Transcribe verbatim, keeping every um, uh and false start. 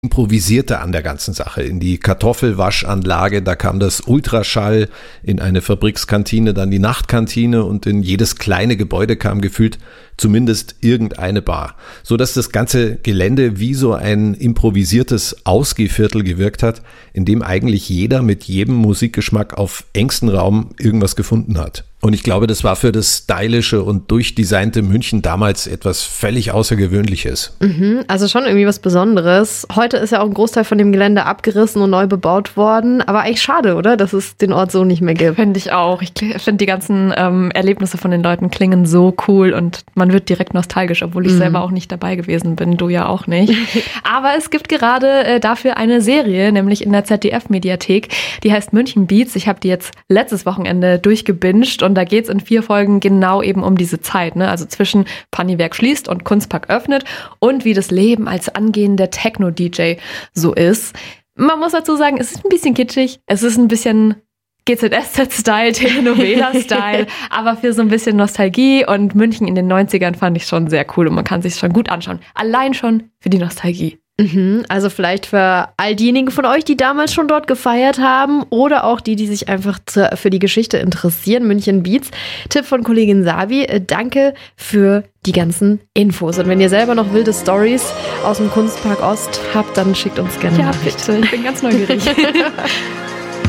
Improvisierte an der ganzen Sache. In die Kartoffelwaschanlage, da kam das Ultraschall, in eine Fabrikskantine dann die Nachtkantine und in jedes kleine Gebäude kam gefühlt zumindest irgendeine Bar. So dass das ganze Gelände wie so ein improvisiertes Ausgehviertel gewirkt hat, in dem eigentlich jeder mit jedem Musikgeschmack auf engstem Raum irgendwas gefunden hat. Und ich glaube, das war für das stylische und durchdesignte München damals etwas völlig Außergewöhnliches. Mhm, also schon irgendwie was Besonderes. Heute ist ja auch ein Großteil von dem Gelände abgerissen und neu bebaut worden. Aber eigentlich schade, oder? Dass es den Ort so nicht mehr gibt. Finde ich auch. Ich finde, die ganzen ähm, Erlebnisse von den Leuten klingen so cool und man wird direkt nostalgisch, obwohl ich mhm. selber auch nicht dabei gewesen bin. Du ja auch nicht. Aber es gibt gerade äh, dafür eine Serie, nämlich in der Z D F-Mediathek. Die heißt München Beats. Ich habe die jetzt letztes Wochenende durchgebinged und Und da geht es in vier Folgen genau eben um diese Zeit, ne? Also zwischen Paniwerk schließt und Kunstpark öffnet und wie das Leben als angehender Techno-D J so ist. Man muss dazu sagen, es ist ein bisschen kitschig, es ist ein bisschen G Z S Z-Style, Telenovela-Style, aber für so ein bisschen Nostalgie und München in den neunzigern fand ich schon sehr cool und man kann sich schon gut anschauen. Allein schon für die Nostalgie. Mhm, also vielleicht für all diejenigen von euch, die damals schon dort gefeiert haben oder auch die, die sich einfach zu, für die Geschichte interessieren. München Beats. Tipp von Kollegin Savi. Danke für die ganzen Infos. Und wenn ihr selber noch wilde Stories aus dem Kunstpark Ost habt, dann schickt uns gerne Ja, Nachricht. bitte. Ich bin ganz neugierig.